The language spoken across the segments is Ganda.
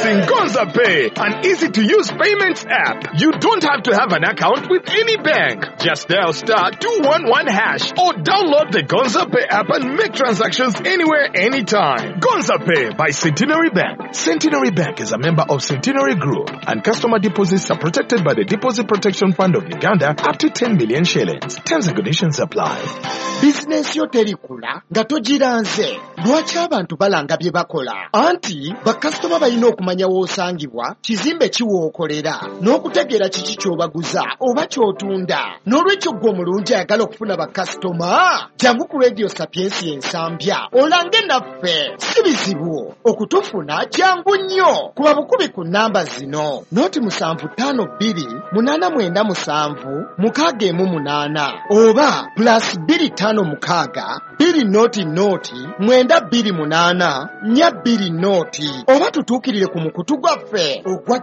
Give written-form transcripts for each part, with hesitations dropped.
Introducing Gonza Pay, an easy-to-use payments app. You don't have to have an account with any bank. Just dial *211# or download the Gonza Pay app and make transactions anywhere, anytime. Gonza Pay by Centenary Bank. Centenary Bank is a member of Centenary Group, and customer deposits are protected by the Deposit Protection Fund of Uganda up to 10 million shillings. Terms and conditions apply. Business yo terikula nga togiranze. Lwaki abantu balanga bye bakola? Anti bakasitoma balina okumanya w'osangibwa, kizimbe kiwookolera, n'okutegeera kiki ky'obaguza oba ky'otunda. N'olwekyo ggwe omulungi ayagala okufuna bakasitoma, jangu ku Radio Sapiensi Ensambya olange naffe. Si bizibu okutufuna, jangu nnyo. Kuba bukubi ku nnamba zino: 0757 oba +256 200 928 oba tutuukirire ku mukutu gwaffe ogwa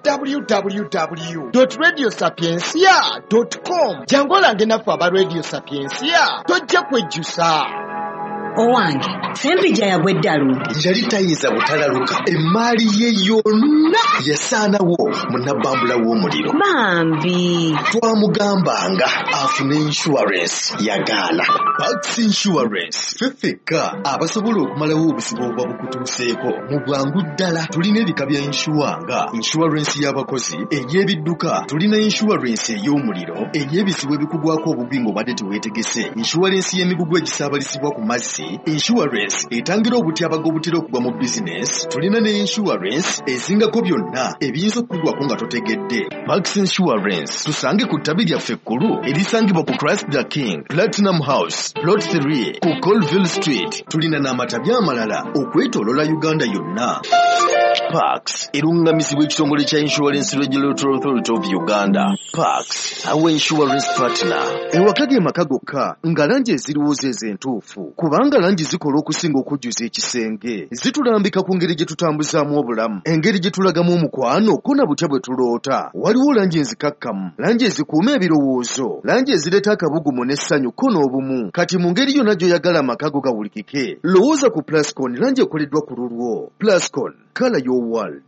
www.radiosapiensia.com. jangu olange naffe aba Radio Sapiensia tojja kwejjusa. Owange Sempija yagwedde alungi. Yali tayinza butalaluka, emmaali ye yonna yasaanawo munnabambula w'omuliro. Bambi twamugambanga afune insurance yagaana. Pax Insurance feffeka abasobola okumalawo obuzibu obuba bukutuuseeko mu bwangu ddala. Tulina ebika bya insuwanga: insurance y'abakozi, ey'ebidduka, tulina insurance ey'omuliro, ey'ebizibu ebikugwako obubi ng'obadde teweetegese, insurance y'emigugu egisaabalisibwa ku mazzi, insurance etangira obutyabaga obutera okugwa mu business, tulina ne insurance ezingako byonna ebiyinza okukugwako nga totegedde. Max Insurance tusange ku ttabi lyaffe ekkulu erisangibwa ku Christ the King, Platinum House, Plot 3 ku Colville Street. Tulina n'amatabi amalala okwetoolola Uganda yonna. Pax erungamizibwa ekitongole kya Insurance Regulatory Authority of Uganda. Pax, our insurance partner. Ewaka ge maka gokka nga langi eziriwo z'entuufu, kubanga langi zikola okusinga okujjuza ekisenge. Zitulambika ku ngeri gye tutambuzaamu obulamu, engeri gye tulagamu omukwano ko na butya bwe tuloota. Waliwo langi enzikakkamu, langi ezikuuma ebirowoozo, langi ezireeta akabugumu n'essanyu ko n'obumu. Kati mu ngeri yonna gy'oyagala amaka go gawulikike, lowooza ku Plascon, langi ekoleddwa ku lulwo. Plascon, color your world.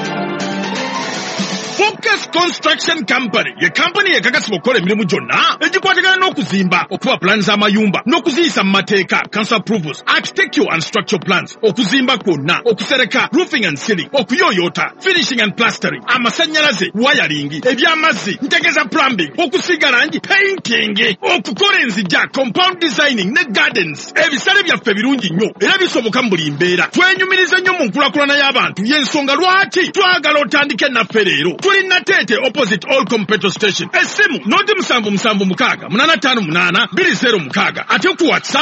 Focus Construction Company ye company ekakasibwa okukola emirimu gyonna egikwatagana n'okuzimba, okuba plans z'amayumba n'okuziyisa mu mateeka, council approvals, architectural and structural plans, okuzimba kwonna, okusereka, roofing and ceiling, okuyooyoota, finishing and plastering, amasannyalaze, wiring, eby'amazzi, ntegeza plumbing, okusiiga langi, painting, okukola enzijja, compound designing ne gardens. Ebisale byaffe birungi nnyo era bisoboka mu buli mbeera. Twenyumiriza nnyo mu nkulakulana y'abantu, y'ensonga lwaki twagala otandike naffe leero. Tulina Tete opposite Olcom petrol station. Esimu 0776 858 20 ate ku WhatsApp